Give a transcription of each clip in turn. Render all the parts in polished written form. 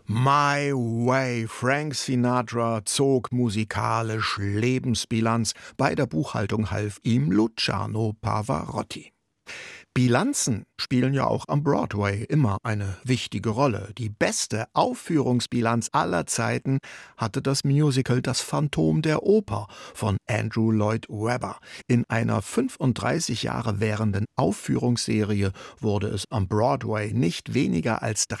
My Way. Frank Sinatra zog musikalisch Lebensbilanz. Bei der Buchhaltung half ihm Luciano Pavarotti. Bilanzen spielen ja auch am Broadway immer eine wichtige Rolle. Die beste Aufführungsbilanz aller Zeiten hatte das Musical Das Phantom der Oper von Andrew Lloyd Webber. In einer 35 Jahre währenden Aufführungsserie wurde es am Broadway nicht weniger als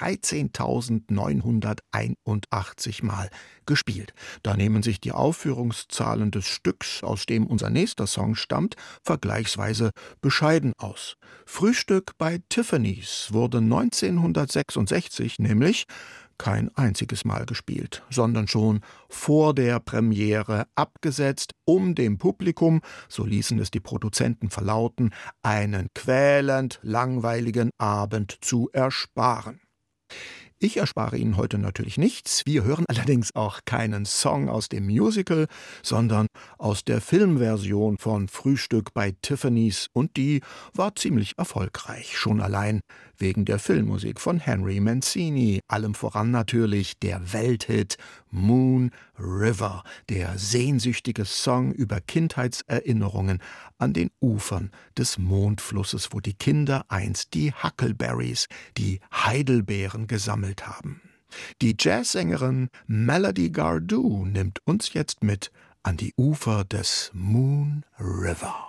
13.981 Mal gespielt. Da nehmen sich die Aufführungszahlen des Stücks, aus dem unser nächster Song stammt, vergleichsweise bescheiden aus. Frühstück bei Tiffany's wurde 1966 nämlich kein einziges Mal gespielt, sondern schon vor der Premiere abgesetzt, um dem Publikum, so ließen es die Produzenten verlauten, einen quälend langweiligen Abend zu ersparen. Ich erspare Ihnen heute natürlich nichts. Wir hören allerdings auch keinen Song aus dem Musical, sondern aus der Filmversion von Frühstück bei Tiffany's. Und die war ziemlich erfolgreich, schon allein wegen der Filmmusik von Henry Mancini. Allem voran natürlich der Welthit Moon River, der sehnsüchtige Song über Kindheitserinnerungen an den Ufern des Mondflusses, wo die Kinder einst die Huckleberries, die Heidelbeeren, gesammelt haben. Die Jazzsängerin Melody Gardot nimmt uns jetzt mit an die Ufer des Moon River.